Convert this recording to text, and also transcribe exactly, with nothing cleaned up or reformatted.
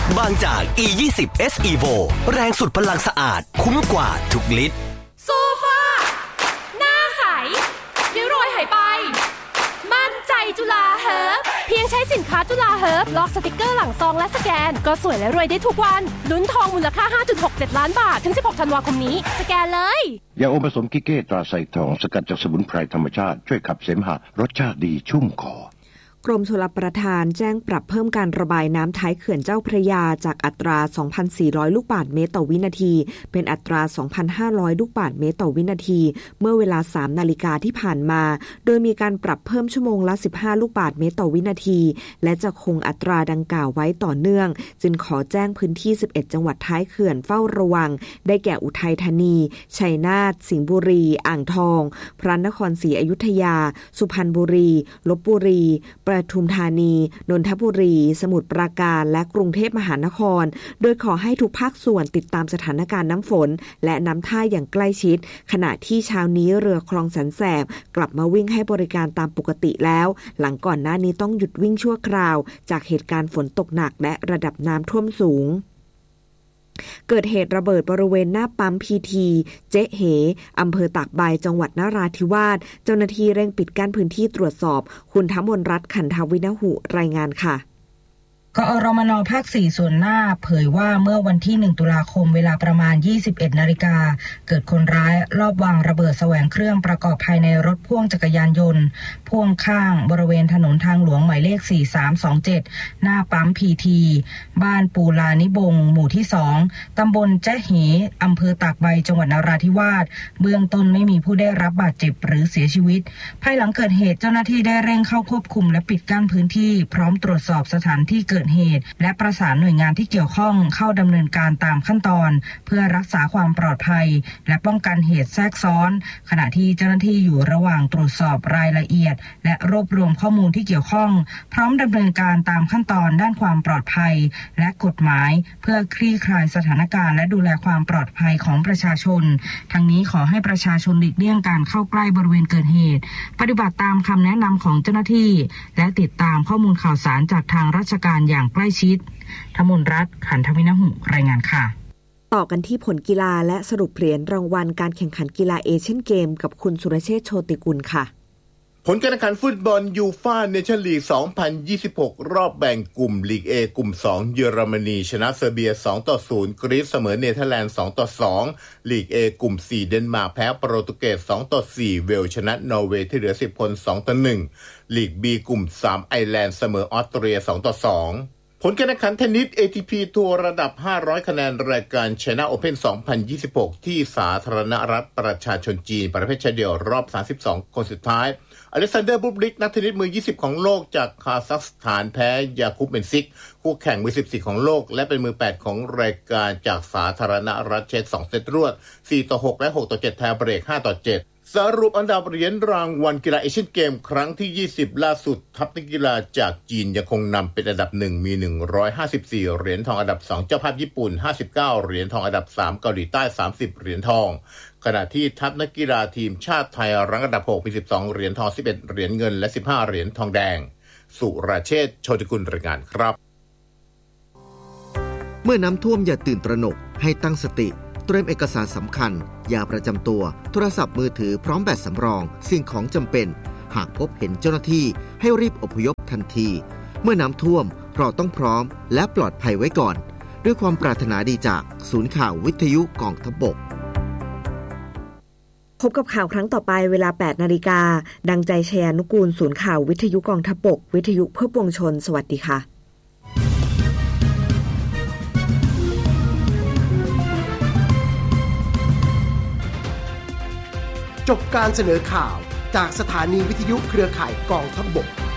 บางจาก อี ยี่สิบ เอส Evo แรงสุดพลังสะอาดคุ้มกว่าทุกลิตรโซฟาหน้าใสริ้วรอยหายไปมั่นใจจุฬาเฮิร์บเพียงใช้สินค้าจุฬาเฮิร์บลอกสติกเกอร์หลังซองและสแกนก็สวยและรวยได้ทุกวันลุ้นทองมูลค่า ห้าจุดหกเจ็ด ล้านบาทถึงสิบหกธันวาคมนี้สแกนเลยยาอมผสมกิเก้ตราไซทองสกัดจากสมุนไพรธรรมชาติช่วยขับเสมหะรสชาติดีชุ่มคอกรมชลประทานแจ้งปรับเพิ่มการระบายน้ำท้ายเขื่อนเจ้าพระยาจากอัตรา สองพันสี่ร้อย ลูกบาศก์เมตรต่อวินาทีเป็นอัตรา สองพันห้าร้อย ลูกบาศก์เมตรต่อวินาทีเมื่อเวลา สาม นาฬิกาที่ผ่านมาโดยมีการปรับเพิ่มชั่วโมงละ สิบห้า ลูกบาศก์เมตรต่อวินาทีและจะคงอัตราดังกล่าวไว้ต่อเนื่องจึงขอแจ้งพื้นที่ สิบเอ็ด จังหวัดท้ายเขื่อนเฝ้าระวังได้แก่อุทัยธานีชัยนาทสิงห์บุรีอ่างทองพระนครศรีอยุธยาสุพรรณบุรีลพบุรีปทุมธานีนนทบุรีสมุทรปราการและกรุงเทพมหานครโดยขอให้ทุกภาคส่วนติดตามสถานการณ์น้ำฝนและน้ำท่าอย่างใกล้ชิดขณะที่เช้านี้เรือคลองแสนแสบกลับมาวิ่งให้บริการตามปกติแล้วหลังก่อนหน้านี้ต้องหยุดวิ่งชั่วคราวจากเหตุการณ์ฝนตกหนักและระดับน้ำท่วมสูงเกิดเหตุระเบิดบริเวณหน้าปั๊มพีทีเจ๊เหอำเภอตากใบจังหวัดนราธิวาสเจ้าหน้าที่เร่งปิดกั้นพื้นที่ตรวจสอบคุณธมนรัตน์ขันธวินหุรายงานค่ะกอรมน.ภาคสี่ส่วนหน้าเผยว่าเมื่อวันที่หนึ่งตุลาคมเวลาประมาณ ยี่สิบเอ็ด นาฬิกาเกิดคนร้ายลอบวางระเบิดแสวงเครื่องประกอบภายในรถพ่วงจักรยานยนต์พ่วงข้างบริเวณถนนทางหลวงหมายเลขสี่สามสองเจ็ดหน้าปั๊มพีทีบ้านปูลานิบงหมู่ที่สองตำบลแจ้เหอำเภอตากใบจังหวัดนราธิวาสเบื้องต้นไม่มีผู้ได้รับบาดเจ็บหรือเสียชีวิตภายหลังเกิดเหตุเจ้าหน้าที่ได้เร่งเข้าควบคุมและปิดกั้นพื้นที่พร้อมตรวจสอบสถานที่เกิดเหตุและประสานหน่วยงานที่เกี่ยวข้องเข้าดำเนินการตามขั้นตอนเพื่อรักษาความปลอดภัยและป้องกันเหตุแทรกซ้อนขณะที่เจ้าหน้าที่อยู่ระหว่างตรวจสอบรายละเอียดและรวบรวมข้อมูลที่เกี่ยวข้องพร้อมดำเนินการตามขั้นตอนด้านความปลอดภัยและกฎหมายเพื่อคลี่คลายสถานการณ์และดูแลความปลอดภัยของประชาชนทั้งนี้ขอให้ประชาชนหลีกเลี่ยงการเข้าใกล้บริเวณเกิดเหตุปฏิบัติตามคำแนะนำของเจ้าหน้าที่และติดตามข้อมูลข่าวสารจากทางราชการอย่างใกล้ชิดธมนรัตน์ขันธวินหุรายงานค่ะต่อกันที่ผลกีฬาและสรุปเหรียญรางวัลการแข่งขันกีฬาเอเชียนเกมกับคุณสุรเชษฐ์โชติกุลค่ะผลการแข่งขันฟุตบอลยูฟ่าเนชั่นลีก สองพันยี่สิบหก รอบแบ่งกลุ่มลีก A กลุ่ม สอง เยอรมนีชนะเซอร์เบีย สองต่อศูนย์ กรีซเสมอเนเธอร์แลนด์ สองต่อสอง ลีก A กลุ่ม สี่ เดนมาร์กแพ้โปรตุเกส สองต่อสี่ เวลส์ชนะนอร์เวย์ที่เหลือสิบคน สองต่อหนึ่ง ลีก B กลุ่ม สาม ไอร์แลนด์เสมอออสเตรีย สองต่อสองผลการแข่งขันเทนนิส เอ ที พี ทัวร์ระดับห้าร้อยคะแนนรายการ China Open สองพันยี่สิบหก ที่สาธารณรัฐประชาชนจีนประเภทชายเดี่ยวรอบสามสิบสองคนสุดท้ายอเล็กซานเดอร์บูบลิกนักเทนนิสมือยี่สิบของโลกจากคาซัคสถานแพ้ยาคุบเมนซิกคู่แข่งมือสิบสี่ของโลกและเป็นมือแปดของรายการจากสาธารณรัฐเช็กสองเซตรวดสี่ต่อหกและหกต่อเจ็ดแทยเบรกห้าต่อเจ็ดสรุปอันดับเหรียญรางวัลกีฬาเอเชียนเกมครั้งที่ยี่สิบล่าสุดทัพนักกีฬาจากจีนยังคงนำเป็นอันดับหนึ่งมีหนึ่งร้อยห้าสิบสี่เหรียญทองอันดับสองเจ้าภาพญี่ปุ่นห้าสิบเก้าเหรียญทองอันดับสามเกาหลีใต้สามสิบเหรียญทองขณะที่ทัพนักกีฬาทีมชาติไทยรั้งอันดับหกมีสิบสองเหรียญทองสิบเอ็ดเหรียญเงินและสิบห้าเหรียญทองแดงสุรเชษฐ์โชติกุลรายงานครับเมื่อน้ำท่วมอย่าตื่นตระหนกให้ตั้งสติเตรียมเอกสารสำคัญยาประจำตัวโทรศัพท์มือถือพร้อมแบตสำรองสิ่งของจำเป็นหากพบเห็นเจ้าหน้าที่ให้รีบอพยพทันทีเมื่อน้ำท่วมเราต้องพร้อมและปลอดภัยไว้ก่อนด้วยความปรารถนาดีจากศูนย์ข่าววิทยุกองทัพบกพบกับข่าวครั้งต่อไปเวลา แปดนาฬิกาดังใจชยานุกูลศูนย์ข่าววิทยุกองทัพบกวิทยุเพื่อปวงชนสวัสดีค่ะจบการเสนอข่าวจากสถานีวิทยุเครือข่ายกองทัพบก